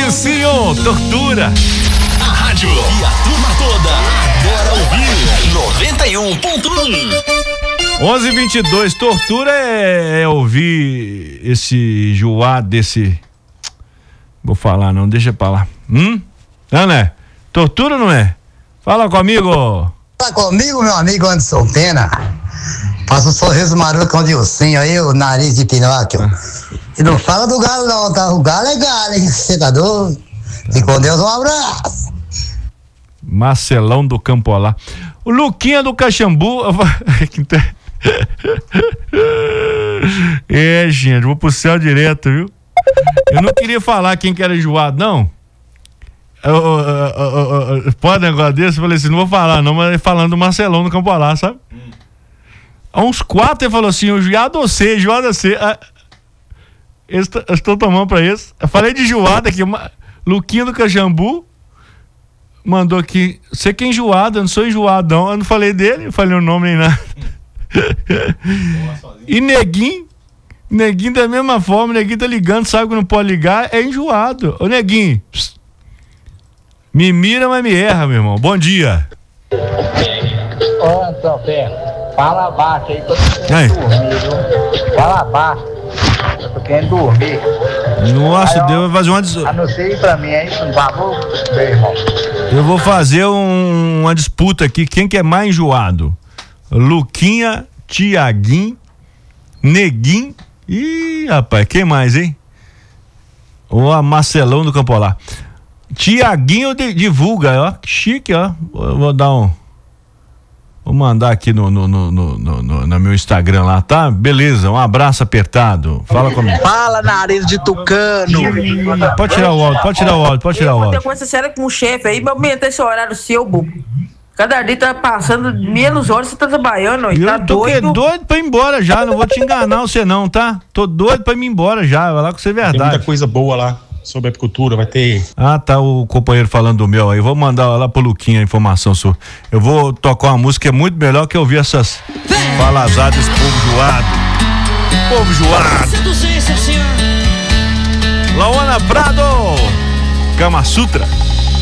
Vicinho, tortura. A rádio e a turma toda adora ouvir 91.1. 11:22, tortura é ouvir esse Juá desse... Vou falar não, deixa pra lá. Não é? Tortura ou não é? Fala comigo. Fala comigo, meu amigo Anderson Pena. Passa um sorriso maroto com o Dilcinho aí, o nariz de Pinóquio. E não fala do galo não, tá? O galo é galo, hein? Você tá doido? E com Deus, um abraço. Marcelão do Campolá. O Luquinha do Caxambu. Gente, vou pro céu direto, viu? Eu não queria falar quem que era enjoado, não. Pode negócio desse? Eu falei assim, não vou falar não, mas falando do Marcelão do Campolá, sabe? Há uns 4 ele falou assim, enjoado você. Estou tomando pra isso. Eu falei de enjoado aqui, Luquinha do Caxambu mandou aqui, você que é enjoado, eu não sou enjoado não. Eu não falei dele, eu falei o nome nem nada. E Neguinho da mesma forma, Neguinho tá ligando, sabe que não pode ligar, é enjoado. Ô Neguinho, me mira, mas me erra, meu irmão. Bom dia. Ô, Antônio Pena, fala baixo aí, tô querendo dormir, viu? Fala baixo, eu tô querendo dormir. Nossa, Deus vai fazer uma... Anuncia aí pra mim aí, por favor, meu irmão. Eu vou fazer uma disputa aqui, quem que é mais enjoado? Luquinha, Tiaguinho, Neguinho. Ih, rapaz, quem mais, hein? O Marcelão do Campolá. Tiaguinho divulga, ó. Que chique, ó. Vou dar um. Vou mandar aqui no meu Instagram lá, tá? Beleza, um abraço apertado. Fala comigo. Fala, nariz de tucano. Pode tirar o áudio. Eu tenho coisa séria com o chefe aí, mas aumentar esse horário seu, bobo. Cada dia tá passando menos horas, você tá trabalhando, eu tá tô doido pra ir embora já, não vou te enganar você não, tá? Tô doido pra ir embora já, vai lá com você é verdade. Tem muita coisa boa lá sobre apicultura, vai ter... Ah, tá o companheiro falando do meu aí, vou mandar lá pro Luquinha a informação sua. Eu vou tocar uma música que é muito melhor que eu ouvir essas palazadas desse povo joado. Povo joado. Laona Prado, Kama Sutra.